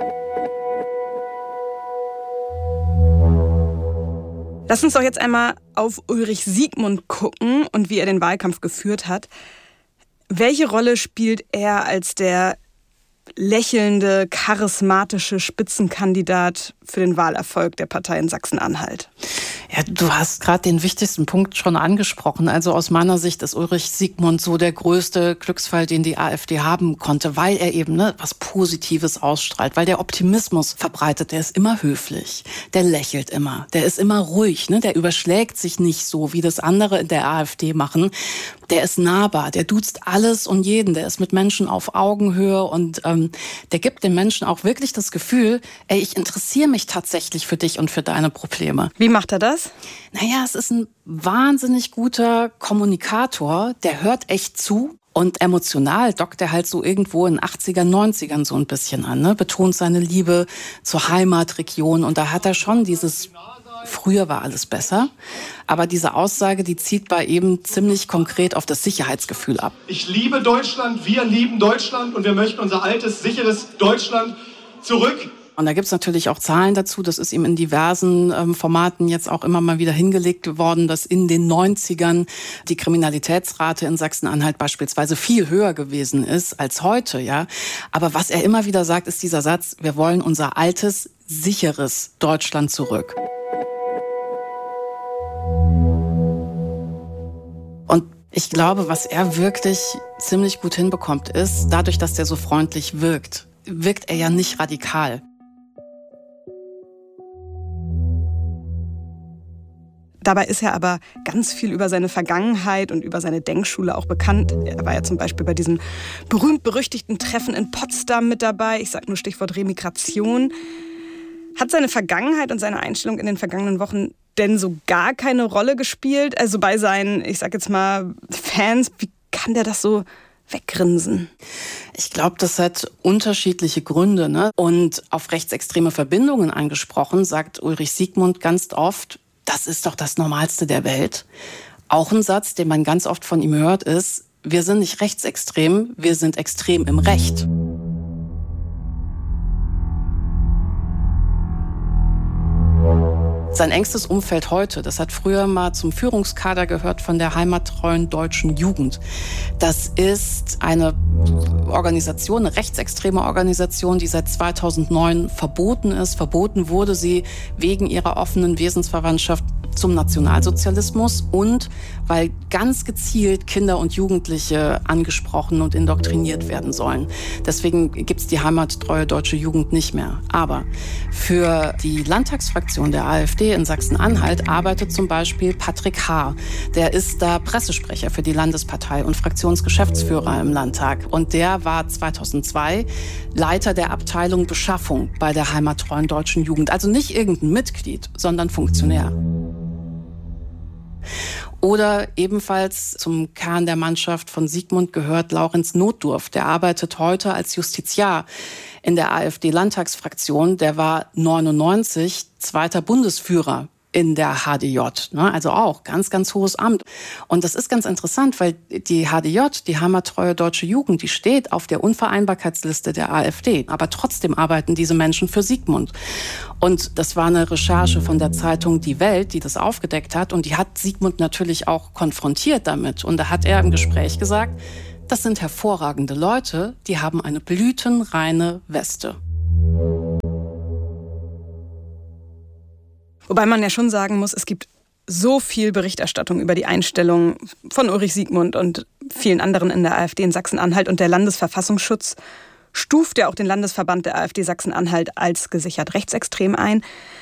Speaker 13: Lass uns doch jetzt einmal auf Ulrich Siegmund gucken und wie er den Wahlkampf geführt hat. Welche Rolle spielt er als der lächelnde, charismatische Spitzenkandidat für den Wahlerfolg der Partei in Sachsen-Anhalt?
Speaker 15: Ja, du hast gerade den wichtigsten Punkt schon angesprochen. Also aus meiner Sicht ist Ulrich Siegmund so der größte Glücksfall, den die AfD haben konnte, weil er eben ne, was Positives ausstrahlt, weil der Optimismus verbreitet. Der ist immer höflich, der lächelt immer, der ist immer ruhig, ne, der überschlägt sich nicht so, wie das andere in der AfD machen. Der ist nahbar, der duzt alles und jeden, der ist mit Menschen auf Augenhöhe und ähm, der gibt den Menschen auch wirklich das Gefühl, ey, ich interessiere mich tatsächlich für dich und für deine Probleme.
Speaker 13: Wie macht er das?
Speaker 15: Naja, es ist ein wahnsinnig guter Kommunikator, der hört echt zu. Und emotional dockt er halt so irgendwo in achtzigern, neunzigern so ein bisschen an, ne? Betont seine Liebe zur Heimatregion und da hat er schon dieses früher war alles besser, aber diese Aussage, die zieht bei ihm ziemlich konkret auf das Sicherheitsgefühl ab.
Speaker 16: Ich liebe Deutschland, wir lieben Deutschland und wir möchten unser altes, sicheres Deutschland zurück.
Speaker 15: Und da gibt's natürlich auch Zahlen dazu, das ist ihm in diversen ähm, Formaten jetzt auch immer mal wieder hingelegt worden, dass in den neunzigern die Kriminalitätsrate in Sachsen-Anhalt beispielsweise viel höher gewesen ist als heute, ja. Aber was er immer wieder sagt, ist dieser Satz, wir wollen unser altes, sicheres Deutschland zurück. Und ich glaube, was er wirklich ziemlich gut hinbekommt, ist, dadurch, dass er so freundlich wirkt, wirkt er ja nicht radikal.
Speaker 13: Dabei ist er aber ganz viel über seine Vergangenheit und über seine Denkschule auch bekannt. Er war ja zum Beispiel bei diesem berühmt-berüchtigten Treffen in Potsdam mit dabei. Ich sage nur Stichwort Remigration. Hat seine Vergangenheit und seine Einstellung in den vergangenen Wochen denn so gar keine Rolle gespielt? Also bei seinen, ich sag jetzt mal, Fans, wie kann der das so weggrinsen?
Speaker 15: Ich glaube, das hat unterschiedliche Gründe, ne? Und auf rechtsextreme Verbindungen angesprochen, sagt Ulrich Siegmund ganz oft, das ist doch das Normalste der Welt. Auch ein Satz, den man ganz oft von ihm hört, ist, wir sind nicht rechtsextrem, wir sind extrem im Recht. Sein engstes Umfeld heute, das hat früher mal zum Führungskader gehört von der heimattreuen deutschen Jugend. Das ist eine Organisation, eine rechtsextreme Organisation, die seit zweitausendneun verboten ist. Verboten wurde sie wegen ihrer offenen Wesensverwandtschaft zum Nationalsozialismus und weil ganz gezielt Kinder und Jugendliche angesprochen und indoktriniert werden sollen. Deswegen gibt's die heimattreue deutsche Jugend nicht mehr. Aber für die Landtagsfraktion der AfD in Sachsen-Anhalt arbeitet zum Beispiel Patrick Haar. Der ist da Pressesprecher für die Landespartei und Fraktionsgeschäftsführer im Landtag. Und der war zweitausendzwei Leiter der Abteilung Beschaffung bei der heimattreuen deutschen Jugend. Also nicht irgendein Mitglied, sondern Funktionär. Oder ebenfalls zum Kern der Mannschaft von Siegmund gehört Laurenz Notdurf. Der arbeitet heute als Justiziar in der AfD-Landtagsfraktion. Der war neunundneunzig zweiter Bundesführer in der H D J, ne? Also auch ganz, ganz hohes Amt. Und das ist ganz interessant, weil die H D J, die Heimattreue Deutsche Jugend, die steht auf der Unvereinbarkeitsliste der AfD. Aber trotzdem arbeiten diese Menschen für Sigmund. Und das war eine Recherche von der Zeitung Die Welt, die das aufgedeckt hat. Und die hat Sigmund natürlich auch konfrontiert damit. Und da hat er im Gespräch gesagt, das sind hervorragende Leute, die haben eine blütenreine Weste.
Speaker 13: Wobei man ja schon sagen muss, es gibt so viel Berichterstattung über die Einstellung von Ulrich Siegmund und vielen anderen in der AfD in Sachsen-Anhalt. Und der Landesverfassungsschutz stuft ja auch den Landesverband der AfD Sachsen-Anhalt als gesichert rechtsextrem ein.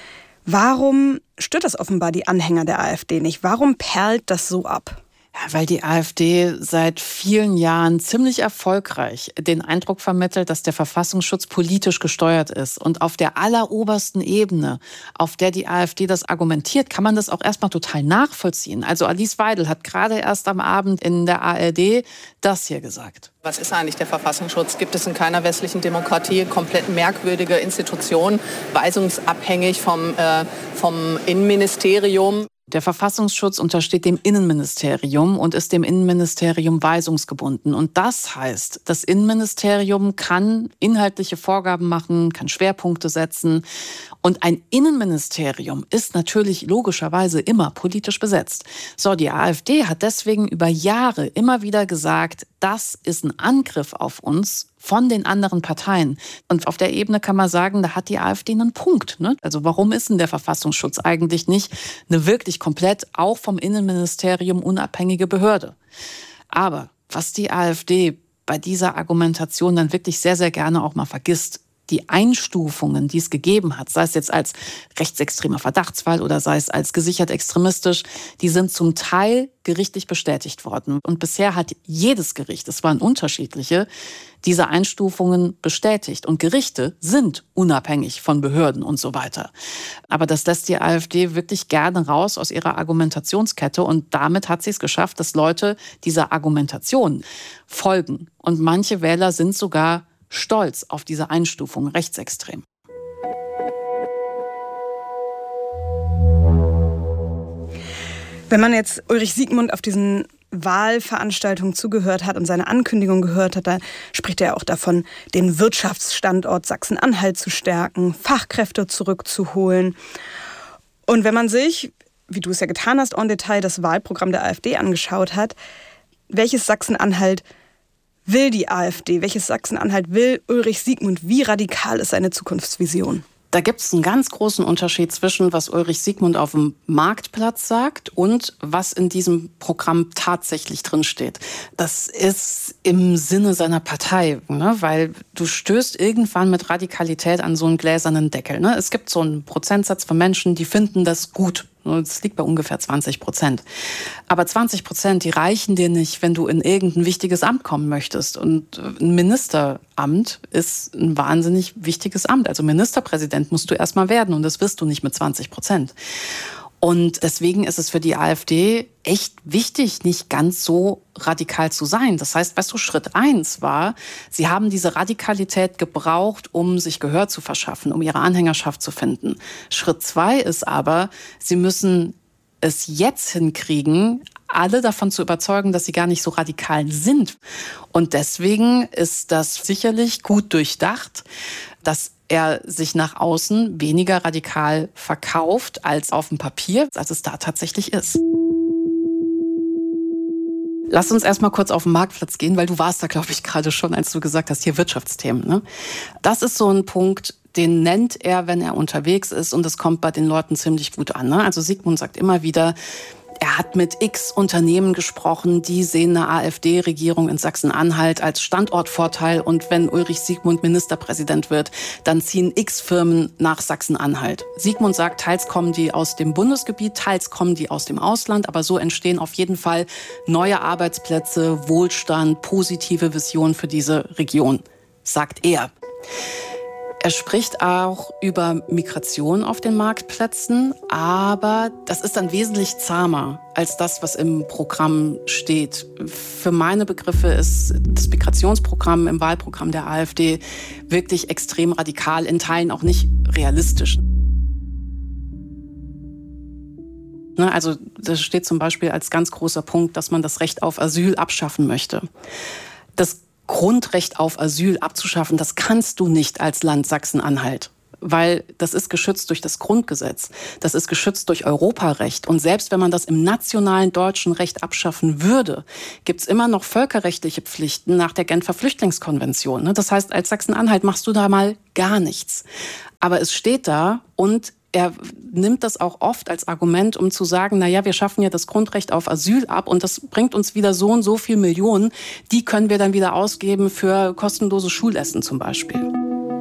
Speaker 13: Warum stört das offenbar die Anhänger der AfD nicht? Warum perlt das so ab?
Speaker 15: Ja, weil die AfD seit vielen Jahren ziemlich erfolgreich den Eindruck vermittelt, dass der Verfassungsschutz politisch gesteuert ist. Und auf der allerobersten Ebene, auf der die AfD das argumentiert, kann man das auch erstmal total nachvollziehen. Also Alice Weidel hat gerade erst am Abend in der A R D das hier gesagt.
Speaker 17: Was ist eigentlich der Verfassungsschutz? Gibt es in keiner westlichen Demokratie komplett merkwürdige Institutionen, weisungsabhängig vom, äh, vom Innenministerium?
Speaker 15: Der Verfassungsschutz untersteht dem Innenministerium und ist dem Innenministerium weisungsgebunden. Und das heißt, das Innenministerium kann inhaltliche Vorgaben machen, kann Schwerpunkte setzen. Und ein Innenministerium ist natürlich logischerweise immer politisch besetzt. So, die AfD hat deswegen über Jahre immer wieder gesagt, das ist ein Angriff auf uns von den anderen Parteien. Und auf der Ebene kann man sagen, da hat die AfD einen Punkt. Ne? Also warum ist denn der Verfassungsschutz eigentlich nicht eine wirklich komplett auch vom Innenministerium unabhängige Behörde? Aber was die AfD bei dieser Argumentation dann wirklich sehr, sehr gerne auch mal vergisst, die Einstufungen, die es gegeben hat, sei es jetzt als rechtsextremer Verdachtsfall oder sei es als gesichert extremistisch, die sind zum Teil gerichtlich bestätigt worden. Und bisher hat jedes Gericht, es waren unterschiedliche, diese Einstufungen bestätigt. Und Gerichte sind unabhängig von Behörden und so weiter. Aber das lässt die AfD wirklich gerne raus aus ihrer Argumentationskette. Und damit hat sie es geschafft, dass Leute dieser Argumentation folgen. Und manche Wähler sind sogar stolz auf diese Einstufung rechtsextrem.
Speaker 13: Wenn man jetzt Ulrich Siegmund auf diesen Wahlveranstaltungen zugehört hat und seine Ankündigung gehört hat, da spricht er auch davon, den Wirtschaftsstandort Sachsen-Anhalt zu stärken, Fachkräfte zurückzuholen. Und wenn man sich, wie du es ja getan hast, en Detail das Wahlprogramm der AfD angeschaut hat, welches Sachsen-Anhalt will die AfD? Welches Sachsen-Anhalt will Ulrich Siegmund? Wie radikal ist seine Zukunftsvision?
Speaker 15: Da gibt es einen ganz großen Unterschied zwischen, was Ulrich Siegmund auf dem Marktplatz sagt und was in diesem Programm tatsächlich drinsteht. Das ist im Sinne seiner Partei, ne? Weil du stößt irgendwann mit Radikalität an so einen gläsernen Deckel. Ne? Es gibt so einen Prozentsatz von Menschen, die finden das gut. Das liegt bei ungefähr zwanzig Prozent. Aber zwanzig Prozent, die reichen dir nicht, wenn du in irgendein wichtiges Amt kommen möchtest. Und ein Ministeramt ist ein wahnsinnig wichtiges Amt. Also Ministerpräsident musst du erstmal werden und das wirst du nicht mit zwanzig Prozent. Und deswegen ist es für die AfD echt wichtig, nicht ganz so radikal zu sein. Das heißt, weißt du, Schritt eins war, sie haben diese Radikalität gebraucht, um sich Gehör zu verschaffen, um ihre Anhängerschaft zu finden. Schritt zwei ist aber, sie müssen es jetzt hinkriegen, alle davon zu überzeugen, dass sie gar nicht so radikal sind. Und deswegen ist das sicherlich gut durchdacht, dass er sich nach außen weniger radikal verkauft als auf dem Papier, als es da tatsächlich ist. Lass uns erstmal kurz auf den Marktplatz gehen, weil du warst da, glaube ich, gerade schon, als du gesagt hast, hier Wirtschaftsthemen. Ne? Das ist so ein Punkt, den nennt er, wenn er unterwegs ist, und das kommt bei den Leuten ziemlich gut an. Ne? Also Siegmund sagt immer wieder, er hat mit x Unternehmen gesprochen, die sehen eine AfD-Regierung in Sachsen-Anhalt als Standortvorteil. Und wenn Ulrich Siegmund Ministerpräsident wird, dann ziehen x Firmen nach Sachsen-Anhalt. Siegmund sagt, teils kommen die aus dem Bundesgebiet, teils kommen die aus dem Ausland. Aber so entstehen auf jeden Fall neue Arbeitsplätze, Wohlstand, positive Visionen für diese Region, sagt er. Er spricht auch über Migration auf den Marktplätzen, aber das ist dann wesentlich zahmer als das, was im Programm steht. Für meine Begriffe ist das Migrationsprogramm im Wahlprogramm der AfD wirklich extrem radikal, in Teilen auch nicht realistisch. Also das steht zum Beispiel als ganz großer Punkt, dass man das Recht auf Asyl abschaffen möchte. Das Grundrecht auf Asyl abzuschaffen, das kannst du nicht als Land Sachsen-Anhalt. Weil das ist geschützt durch das Grundgesetz, das ist geschützt durch Europarecht. Und selbst wenn man das im nationalen deutschen Recht abschaffen würde, gibt's immer noch völkerrechtliche Pflichten nach der Genfer Flüchtlingskonvention. Das heißt, als Sachsen-Anhalt machst du da mal gar nichts. Aber es steht da und er nimmt das auch oft als Argument, um zu sagen, na ja, wir schaffen ja das Grundrecht auf Asyl ab und das bringt uns wieder so und so viel Millionen. Die können wir dann wieder ausgeben für kostenloses Schulessen zum Beispiel.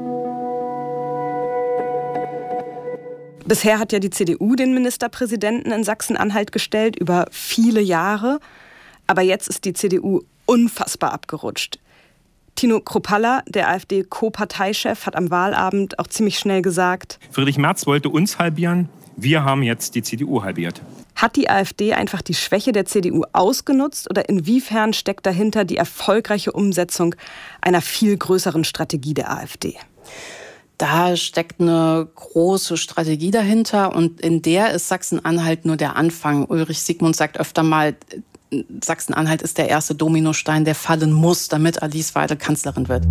Speaker 13: Bisher hat ja die C D U den Ministerpräsidenten in Sachsen-Anhalt gestellt, über viele Jahre. Aber jetzt ist die C D U unfassbar abgerutscht. Tino Kruppalla, der AfD-Co-Parteichef, hat am Wahlabend auch ziemlich schnell gesagt:
Speaker 18: Friedrich Merz wollte uns halbieren, wir haben jetzt die C D U halbiert.
Speaker 13: Hat die AfD einfach die Schwäche der C D U ausgenutzt oder inwiefern steckt dahinter die erfolgreiche Umsetzung einer viel größeren Strategie der AfD?
Speaker 15: Da steckt eine große Strategie dahinter und in der ist Sachsen-Anhalt nur der Anfang. Ulrich Siegmund sagt öfter mal, Sachsen-Anhalt ist der erste Dominostein, der fallen muss, damit Alice Weidel Kanzlerin wird.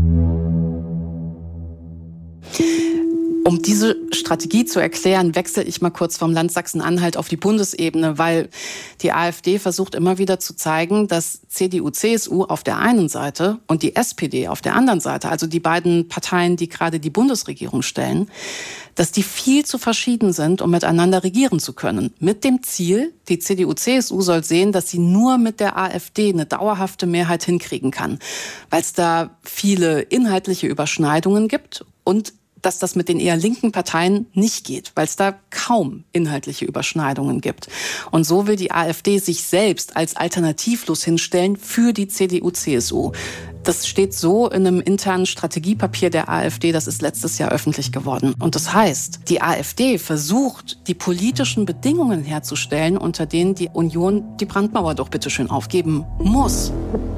Speaker 15: Um diese Strategie zu erklären, wechsle ich mal kurz vom Land Sachsen-Anhalt auf die Bundesebene, weil die AfD versucht immer wieder zu zeigen, dass C D U, C S U auf der einen Seite und die S P D auf der anderen Seite, also die beiden Parteien, die gerade die Bundesregierung stellen, dass die viel zu verschieden sind, um miteinander regieren zu können. Mit dem Ziel, die C D U, C S U soll sehen, dass sie nur mit der AfD eine dauerhafte Mehrheit hinkriegen kann, weil es da viele inhaltliche Überschneidungen gibt und dass das mit den eher linken Parteien nicht geht, weil es da kaum inhaltliche Überschneidungen gibt. Und so will die AfD sich selbst als alternativlos hinstellen für die C D U, C S U. Das steht so in einem internen Strategiepapier der AfD, das ist letztes Jahr öffentlich geworden. Und das heißt, die AfD versucht, die politischen Bedingungen herzustellen, unter denen die Union die Brandmauer doch bitteschön aufgeben muss.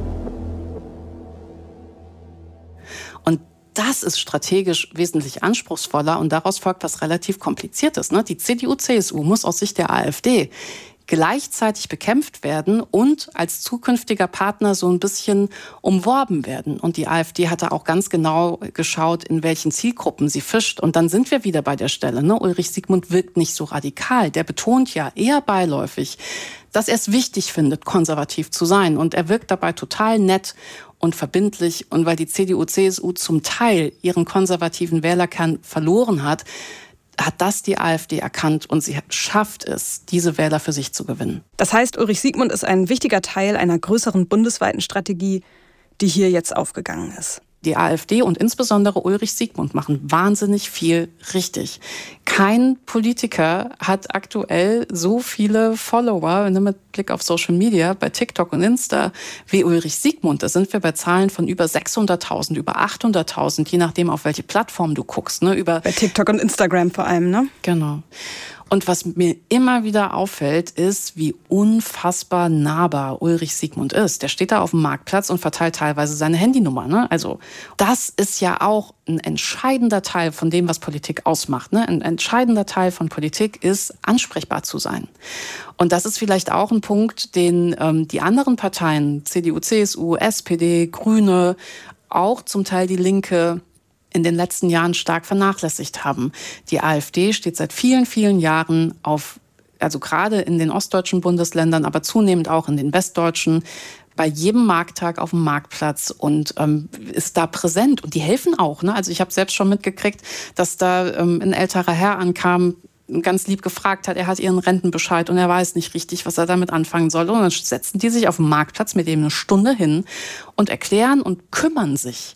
Speaker 15: Und das ist strategisch wesentlich anspruchsvoller und daraus folgt was relativ Kompliziertes. Die C D U, C S U muss aus Sicht der AfD gleichzeitig bekämpft werden und als zukünftiger Partner so ein bisschen umworben werden. Und die AfD hat da auch ganz genau geschaut, in welchen Zielgruppen sie fischt. Und dann sind wir wieder bei der Stelle. Ne? Ulrich Siegmund wirkt nicht so radikal. Der betont ja eher beiläufig, dass er es wichtig findet, konservativ zu sein. Und er wirkt dabei total nett und verbindlich. Und weil die C D U, C S U zum Teil ihren konservativen Wählerkern verloren hat, hat das die AfD erkannt und sie schafft es, diese Wähler für sich zu gewinnen.
Speaker 13: Das heißt, Ulrich Siegmund ist ein wichtiger Teil einer größeren bundesweiten Strategie, die hier jetzt aufgegangen ist.
Speaker 15: Die AfD und insbesondere Ulrich Siegmund machen wahnsinnig viel richtig. Kein Politiker hat aktuell so viele Follower mit Blick auf Social Media bei TikTok und Insta wie Ulrich Siegmund. Da sind wir bei Zahlen von über sechshunderttausend, über achthunderttausend, je nachdem, auf welche Plattform du guckst. Ne? Über
Speaker 13: bei TikTok und Instagram vor allem, ne?
Speaker 15: Genau. Und was mir immer wieder auffällt, ist, wie unfassbar nahbar Ulrich Siegmund ist. Der steht da auf dem Marktplatz und verteilt teilweise seine Handynummer. Ne? Also das ist ja auch ein entscheidender Teil von dem, was Politik ausmacht. Ne? Ein entscheidender Teil von Politik ist, ansprechbar zu sein. Und das ist vielleicht auch ein Punkt, den ähm, die anderen Parteien, C D U, C S U, S P D, Grüne, auch zum Teil die Linke, in den letzten Jahren stark vernachlässigt haben. Die AfD steht seit vielen, vielen Jahren auf, also gerade in den ostdeutschen Bundesländern, aber zunehmend auch in den westdeutschen, bei jedem Markttag auf dem Marktplatz und ähm, ist da präsent. Und die helfen auch. Ne? Also ich habe selbst schon mitgekriegt, dass da ähm, ein älterer Herr ankam, ganz lieb gefragt hat, er hat ihren Rentenbescheid und er weiß nicht richtig, was er damit anfangen soll. Und dann setzen die sich auf dem Marktplatz mit dem eine Stunde hin und erklären und kümmern sich.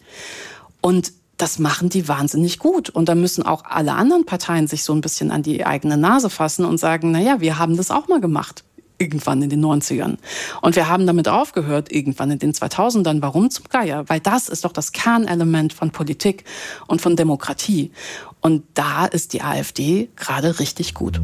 Speaker 15: Und das machen die wahnsinnig gut. Und da müssen auch alle anderen Parteien sich so ein bisschen an die eigene Nase fassen und sagen, na ja, wir haben das auch mal gemacht. Irgendwann in den neunzigern. Und wir haben damit aufgehört, irgendwann in den zweitausendern. Warum zum Geier? Weil das ist doch das Kernelement von Politik und von Demokratie. Und da ist die AfD gerade richtig gut.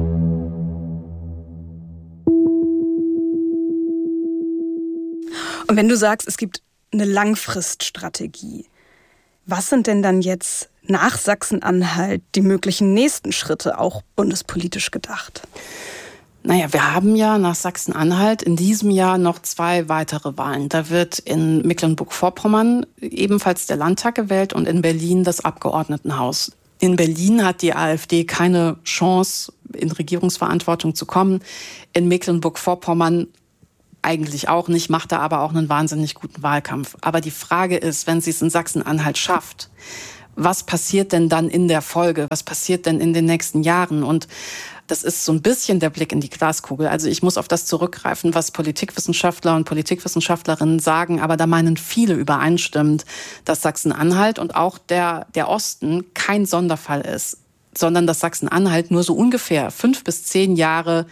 Speaker 13: Und wenn du sagst, es gibt eine Langfriststrategie, was sind denn dann jetzt nach Sachsen-Anhalt die möglichen nächsten Schritte, auch bundespolitisch gedacht?
Speaker 15: Naja, wir haben ja nach Sachsen-Anhalt in diesem Jahr noch zwei weitere Wahlen. Da wird in Mecklenburg-Vorpommern ebenfalls der Landtag gewählt und in Berlin das Abgeordnetenhaus. In Berlin hat die AfD keine Chance, in Regierungsverantwortung zu kommen. In Mecklenburg-Vorpommern eigentlich auch nicht, macht da aber auch einen wahnsinnig guten Wahlkampf. Aber die Frage ist, wenn sie es in Sachsen-Anhalt schafft, was passiert denn dann in der Folge? Was passiert denn in den nächsten Jahren? Und das ist so ein bisschen der Blick in die Glaskugel. Also ich muss auf das zurückgreifen, was Politikwissenschaftler und Politikwissenschaftlerinnen sagen. Aber da meinen viele übereinstimmend, dass Sachsen-Anhalt und auch der, der Osten kein Sonderfall ist, sondern dass Sachsen-Anhalt nur so ungefähr fünf bis zehn Jahre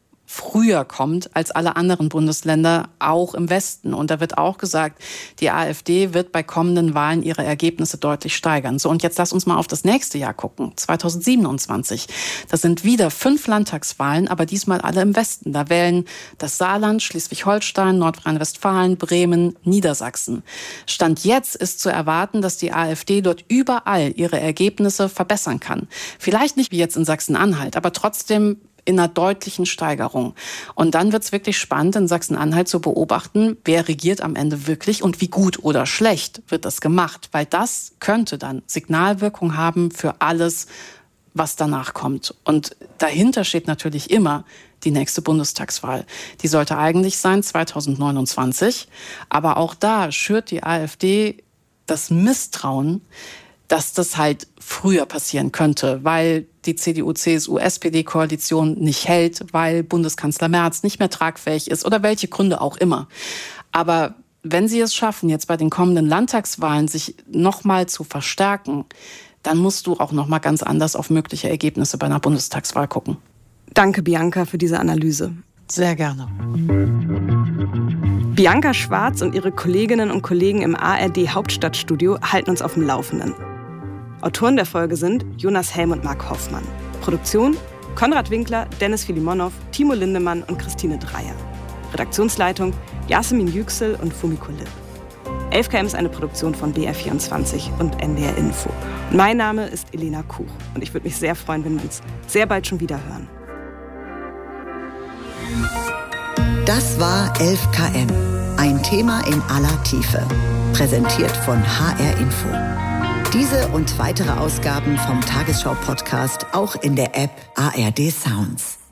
Speaker 15: früher kommt als alle anderen Bundesländer, auch im Westen. Und da wird auch gesagt, die AfD wird bei kommenden Wahlen ihre Ergebnisse deutlich steigern. So, und jetzt lass uns mal auf das nächste Jahr gucken, zweitausendsiebenundzwanzig. Das sind wieder fünf Landtagswahlen, aber diesmal alle im Westen. Da wählen das Saarland, Schleswig-Holstein, Nordrhein-Westfalen, Bremen, Niedersachsen. Stand jetzt ist zu erwarten, dass die AfD dort überall ihre Ergebnisse verbessern kann. Vielleicht nicht wie jetzt in Sachsen-Anhalt, aber trotzdem in einer deutlichen Steigerung. Und dann wird es wirklich spannend, in Sachsen-Anhalt zu beobachten, wer regiert am Ende wirklich und wie gut oder schlecht wird das gemacht. Weil das könnte dann Signalwirkung haben für alles, was danach kommt. Und dahinter steht natürlich immer die nächste Bundestagswahl. Die sollte eigentlich sein zweitausendneunundzwanzig. Aber auch da schürt die AfD das Misstrauen, dass das halt früher passieren könnte, weil die C D U C S U S P D-Koalition nicht hält, weil Bundeskanzler Merz nicht mehr tragfähig ist oder welche Gründe auch immer. Aber wenn sie es schaffen, jetzt bei den kommenden Landtagswahlen sich nochmal zu verstärken, dann musst du auch nochmal ganz anders auf mögliche Ergebnisse bei einer Bundestagswahl gucken.
Speaker 13: Danke, Bianca, für diese Analyse.
Speaker 15: Sehr gerne.
Speaker 13: Bianca Schwarz und ihre Kolleginnen und Kollegen im A R D-Hauptstadtstudio halten uns auf dem Laufenden. Autoren der Folge sind Jonas Helm und Marc Hoffmann. Produktion Konrad Winkler, Dennis Filimonow, Timo Lindemann und Christine Dreier. Redaktionsleitung Yasemin Yüksel und Fumiko Lipp. elf K M ist eine Produktion von B R vierundzwanzig und N D R Info. Und mein Name ist Elena Kuch und ich würde mich sehr freuen, wenn wir uns sehr bald schon wieder hören.
Speaker 7: Das war elf K M, ein Thema in aller Tiefe. Präsentiert von H R Info. Diese und weitere Ausgaben vom Tagesschau-Podcast auch in der App A R D Sounds.